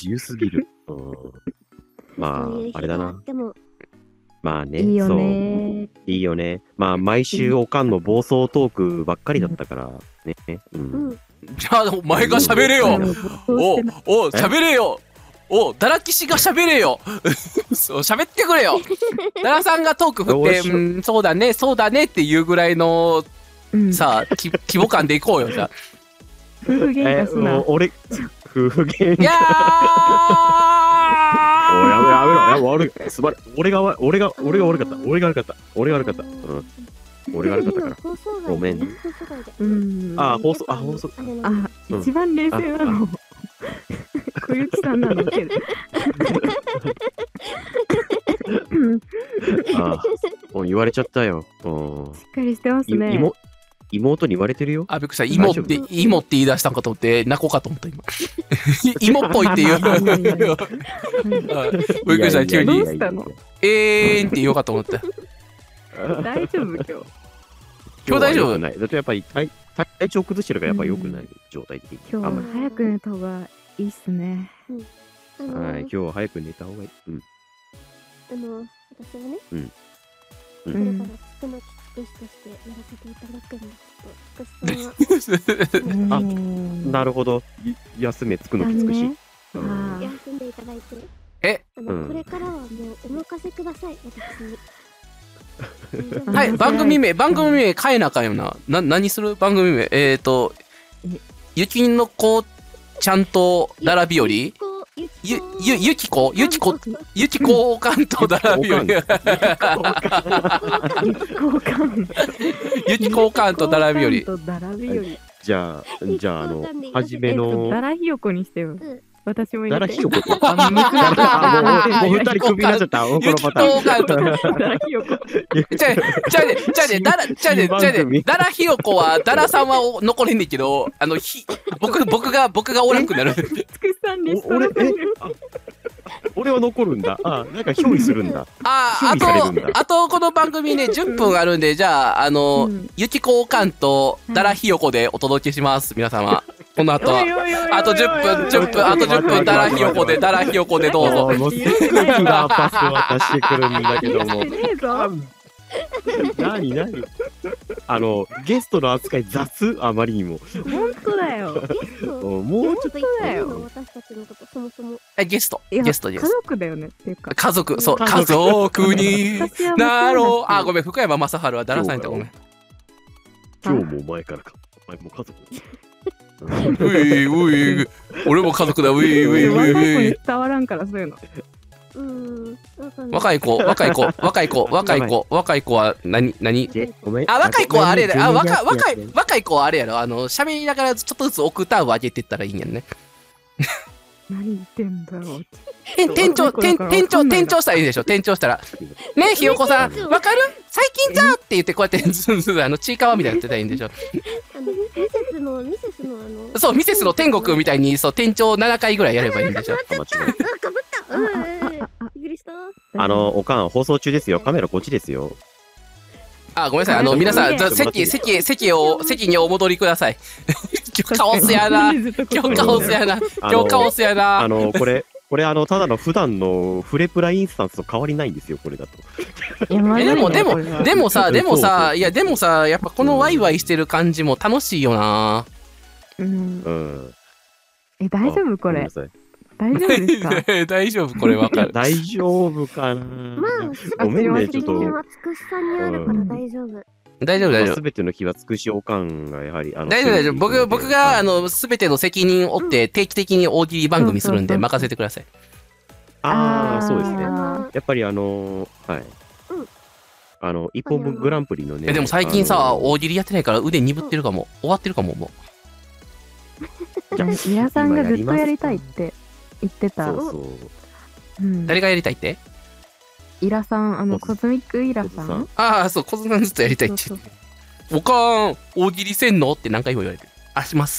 自由すぎる。まあ、あれだな。まあね、 いいよそう。 ね。 いいよね。まあ、毎週おかんの暴走トークばっかりだったから、ね。うん。 じゃあ、お前が喋れよ。お、喋れよ。ダラキシが喋れよ。そう、喋ってくれよ。ダラさんがトーク振って、そうだね、そうだねっていうぐらいの、さあ、規模感でいこうよ、じゃあ。 夫婦喧嘩すな。 夫婦喧嘩。 いやおい、やめろ、悪い。すばら俺が悪かった。俺が悪かった。俺が悪かったから。ごめん。放送。 一番冷静なの。小雪さんなのけど。 もう言われちゃったよ。 しっかりしてますね。 妹に言われてるよ。 びっくりした。芋って言い出したんかと思って、泣こうかと思った、今。芋っぽいって言う。びっくりした、急に。 どうしたの？ って言おうかと思った。 大丈夫、 今日大丈夫？ だってやっぱり体調崩してるからやっぱ良くない状態的に。 今日は早く寝た方がいいっすね。 はい、今日は早く寝た方がいい。 私はね、これからつくまきつくしとしてやらせていただくんですけど、つくしさんはなるほど。休めつくのきつくし。 休んでいただいて、これからはもうお任せください、私に。 はい、番組名変えなあかんよな。何する番組名？ゆきの子ちゃんとだらびより？ゆきこ関東だらびより。ゆきこ関東だらびより。 じゃあはじめのだらひよこにしてよ。私もだらひよこ。もう二人クビになっちゃった。このパターン。 だらひよこ。 だらひよこはだらさんは残れんねんけど、僕がおらんくなる。 つくしさんに俺は残るんだ。なんか憑依するんだ。 あとこの番組ね10分あるんで、じゃあゆきこ関東だらひよこでお届けします、皆様。この後はあと10分だらひよこでどうぞ。 パス渡してくるんだけども。何ゲストの扱い雑、あまりにも。 本当だよ。 もうちょっとだよ。 私たちのことそもそも。 ゲストです。 家族だよねっていうか。 家族になろう。ごめん、福山雅治はだらさんやった、ごめん。 今日もお前からか。お前も家族。 俺も家族だ。 若い子に伝わらんからそういうの。 若い子は何？若い子はあれやろ。若い子はあれやろ。喋りながらちょっとずつオクターブ上げてったらいいんやんね。 何言ってんだろう。 店長したらいいでしょ。店長したらね、ひよこさんわかる？最近じゃって言ってこうやってちいかわみたいになってたらいいんでしょ。ミセスの天国みたいに店長7回ぐらいやればいいんでしょ。 おかん放送中ですよ。カメラこっちですよ。 ごめんなさい。皆さん席にお戻りください。今日カオスやな。 これただの普段のフレプラインスタンスと変わりないんですよ、これだと。 でもさ、やっぱこのワイワイしてる感じも楽しいよな。 大丈夫これ。大丈夫ですか？ 大丈夫、これわかる。 大丈夫かな。ごめんね、ちょっと。 大丈夫。 すべての日はつくしおかんがやはり大丈夫。僕がすべての責任を負って定期的に大喜利番組するんで任せてください。 そうですね。やっぱり一本分グランプリのね。 でも最近さ、大喜利やってないから腕鈍ってるかも。終わってるかも、もう。皆さんがずっとやりたいって言ってた。 誰がやりたいって？ イラさん、コズミックイラさん。 そう、コズさんずっとやりたいって言って。おかーん、大喜利せんのって何回も言われる。します。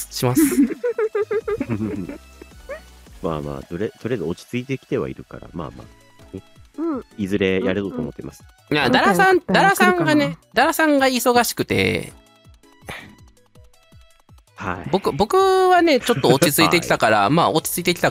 まあ、とりあえず落ち着いてきてはいるから、いずれやれると思ってます。 いや、ダラさんが忙しくて、僕はね、ちょっと落ち着いてきたから、